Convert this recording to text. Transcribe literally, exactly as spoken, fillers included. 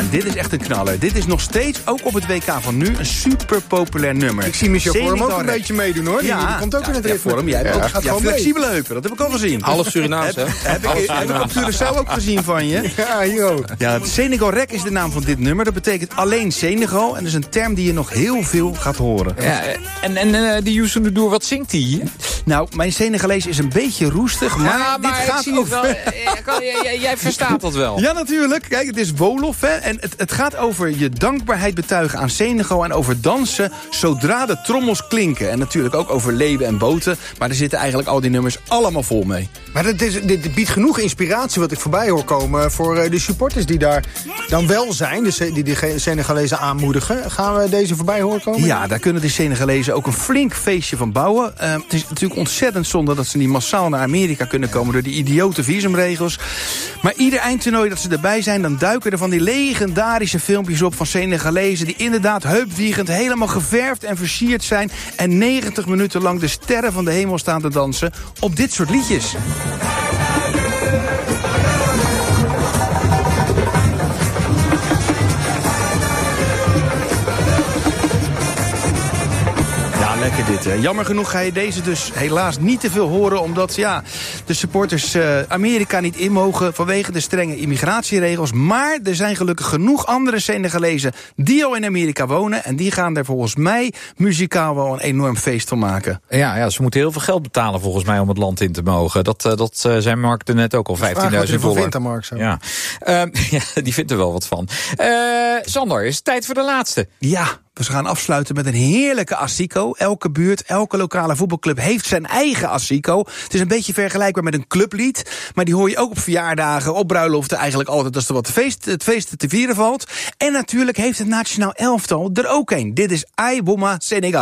dit is echt een knaller. Dit is nog steeds, ook op het W K van nu, een super populair nummer. Ik zie Michel Vorm ook een beetje meedoen, hoor. Die, ja, die komt ook ja, in het ja, ritme. Vorm, jij hebt ja, ook gaat ja, flexibele heupen, dat heb ik al gezien. Half Surinaams, hè? Heb, heb, ik, heb ik op Curaçao ook gezien van je. Ja, hier ook. Ja, Senegal Rek is de naam van dit nummer. Dat betekent alleen Senegal. En dat is een term die je nog heel veel gaat horen. Ja, en en uh, die Youssou N'Dour, wat zingt hij? Nou, mijn Senegalees is een beetje roestig, maar, ja, maar dit gaat over... Wel, jij, jij verstaat dat wel. Ja, natuurlijk. Kijk, het is Wolof, hè. En het, het gaat over je dankbaarheid betuigen aan Senegal en over dansen zodra de trommels klinken. En natuurlijk ook over leeuwen en boten. Maar er zitten eigenlijk al die nummers allemaal vol mee. Maar dit, is, dit biedt genoeg inspiratie wat ik voorbij hoor komen voor de supporters die daar dan wel zijn, dus die de Senegalezen aanmoedigen. Gaan we deze voorbij horen komen? Ja, daar kunnen de Senegalezen ook een flink feestje van bouwen. Uh, het is natuurlijk ontzettend zonde dat ze niet massaal naar Amerika kunnen komen door die idiote visumregels. Maar ieder eindtoernooi dat ze erbij zijn, dan duiken er van die legendarische filmpjes op van Senegalezen die inderdaad heupwiegend helemaal geverfd en versierd zijn en negentig minuten lang de sterren van de hemel staan te dansen op dit soort liedjes. Lekker dit, hè. Jammer genoeg ga je deze dus helaas niet te veel horen, omdat ja, de supporters uh, Amerika niet in mogen vanwege de strenge immigratieregels. Maar er zijn gelukkig genoeg andere Senegalezen die al in Amerika wonen en die gaan er volgens mij muzikaal wel een enorm feest van maken. Ja, ja, ze moeten heel veel geld betalen volgens mij om het land in te mogen. Dat, uh, dat uh, zijn Mark er net ook al vijftienduizend dollar. Vindt, Mark, zo. Ja. Uh, ja, die vindt er wel wat van. Uh, Sander, is het tijd voor de laatste? Ja. Dus we gaan afsluiten met een heerlijke Asico. Elke buurt, elke lokale voetbalclub heeft zijn eigen Asico. Het is een beetje vergelijkbaar met een clublied. Maar die hoor je ook op verjaardagen, op bruiloften. Eigenlijk altijd als er wat feest, het feest te vieren valt. En natuurlijk heeft het nationaal elftal er ook een. Dit is Ai Bouma Senegal.